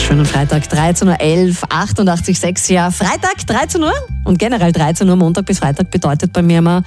Schönen Freitag, 13.11 Uhr, 88,6. Ja, Freitag, 13 Uhr und generell 13 Uhr, Montag bis Freitag bedeutet bei mir immer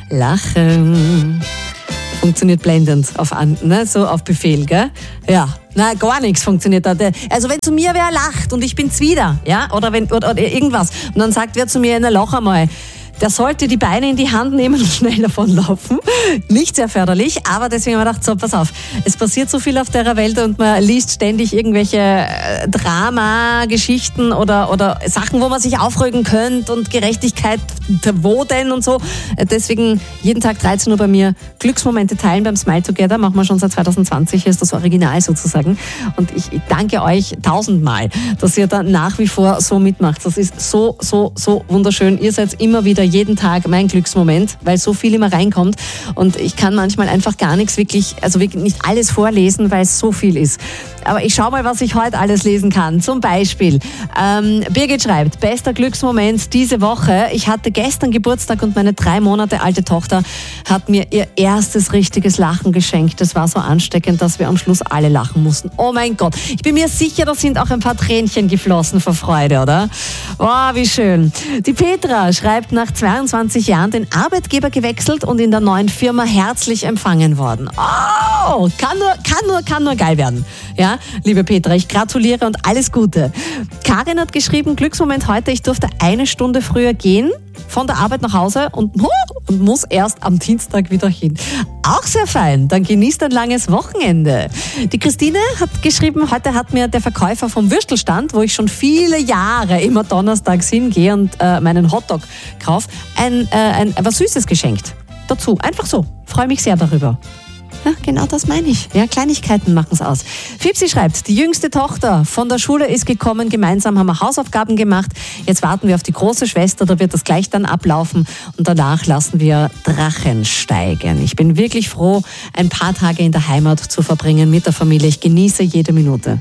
Lachen. Funktioniert blendend so auf Befehl, gell? Ja, gar nichts funktioniert da. Also wenn zu mir wer lacht und ich bin's wieder, ja, oder irgendwas und dann sagt wer zu mir, Loch einmal, der sollte die Beine in die Hand nehmen und schnell davonlaufen. Nicht sehr förderlich, aber deswegen habe ich gedacht, so, pass auf, es passiert so viel auf der Welt und man liest ständig irgendwelche Drama-Geschichten oder Sachen, wo man sich aufregen könnte und Gerechtigkeit, wo denn und so. Deswegen jeden Tag 13 Uhr bei mir Glücksmomente teilen beim Smile Together. Machen wir schon seit 2020, ist das Original sozusagen. Und ich danke euch 1000-mal, dass ihr da nach wie vor so mitmacht. Das ist so wunderschön. Ihr seid immer wieder jeden Tag mein Glücksmoment, weil so viel immer reinkommt und ich kann manchmal einfach gar nichts wirklich nicht alles vorlesen, weil es so viel ist. Aber ich schau mal, was ich heute alles lesen kann. Zum Beispiel, Birgit schreibt, bester Glücksmoment diese Woche. Ich hatte gestern Geburtstag und meine 3 Monate alte Tochter hat mir ihr erstes richtiges Lachen geschenkt. Das war so ansteckend, dass wir am Schluss alle lachen mussten. Oh mein Gott, ich bin mir sicher, da sind auch ein paar Tränchen geflossen vor Freude, oder? Oh, wie schön. Die Petra schreibt, nach 22 Jahren den Arbeitgeber gewechselt und in der neuen Firma herzlich empfangen worden. Oh, kann nur geil werden. Ja, liebe Petra, ich gratuliere und alles Gute. Karin hat geschrieben, Glücksmoment heute, ich durfte 1 Stunde früher gehen von der Arbeit nach Hause und muss erst am Dienstag wieder hin. Auch sehr fein, dann genießt ein langes Wochenende. Die Christine hat geschrieben, heute hat mir der Verkäufer vom Würstelstand, wo ich schon viele Jahre immer donnerstags hingehe und meinen Hotdog kaufe, was Süßes geschenkt. Dazu, einfach so, freue mich sehr darüber. Ja, genau das meine ich. Ja, Kleinigkeiten machen es aus. Fipsi schreibt, die jüngste Tochter von der Schule ist gekommen, gemeinsam haben wir Hausaufgaben gemacht. Jetzt warten wir auf die große Schwester, da wird das gleich dann ablaufen und danach lassen wir Drachen steigen. Ich bin wirklich froh, ein paar Tage in der Heimat zu verbringen mit der Familie. Ich genieße jede Minute.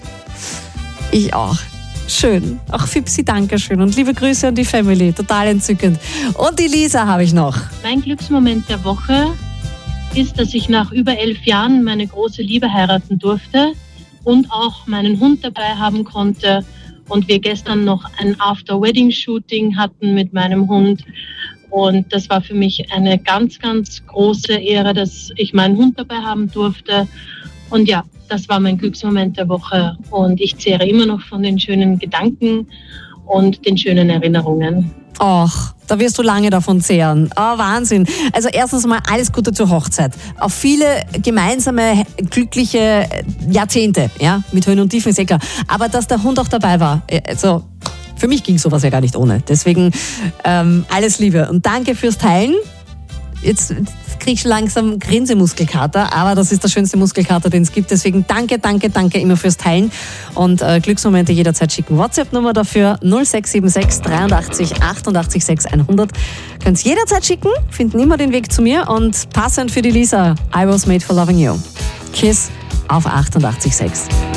Ich auch. Schön. Auch Fipsi, danke schön. Und liebe Grüße an die Family. Total entzückend. Und die Lisa habe ich noch. Mein Glücksmoment der Woche ist, dass ich nach über 11 Jahren meine große Liebe heiraten durfte und auch meinen Hund dabei haben konnte und wir gestern noch ein After-Wedding-Shooting hatten mit meinem Hund und das war für mich eine ganz, ganz große Ehre, dass ich meinen Hund dabei haben durfte und ja, das war mein Glücksmoment der Woche und ich zehre immer noch von den schönen Gedanken und den schönen Erinnerungen. Ach, da wirst du lange davon zehren. Oh, Wahnsinn. Also erstens mal alles Gute zur Hochzeit. Auf viele gemeinsame, glückliche Jahrzehnte, ja, mit Höhen und Tiefen ist klar. Aber dass der Hund auch dabei war, also für mich ging sowas ja gar nicht ohne. Deswegen alles Liebe und danke fürs Teilen. Jetzt krieg ich langsam Grinsemuskelkater, aber das ist der schönste Muskelkater, den es gibt. Deswegen danke immer fürs Teilen und Glücksmomente jederzeit schicken. WhatsApp-Nummer dafür 0676 83 88 6 100. Könnt ihr jederzeit schicken, finden immer den Weg zu mir und passend für die Lisa, I was made for loving you. Kiss auf 88,6.